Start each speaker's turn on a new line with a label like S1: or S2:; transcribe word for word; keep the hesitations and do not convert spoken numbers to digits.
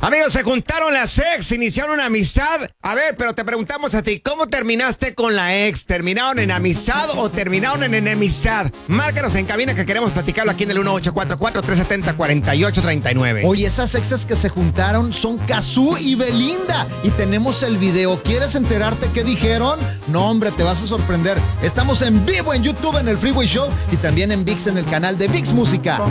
S1: Amigos, se juntaron las ex, iniciaron una amistad. A ver, pero te preguntamos a ti, ¿cómo terminaste con la ex? ¿Terminaron en amistad o terminaron en enemistad? Márcanos en cabina que queremos platicarlo aquí en el uno ocho cuatro cuatro, tres siete cero, cuatro ocho tres nueve.
S2: Oye, esas exes que se juntaron son Cazzu y Belinda. Y tenemos el video. ¿Quieres enterarte qué dijeron? No, hombre, te vas a sorprender. Estamos en vivo en YouTube en el Freeway Show y también en ViX en el canal de ViX Música.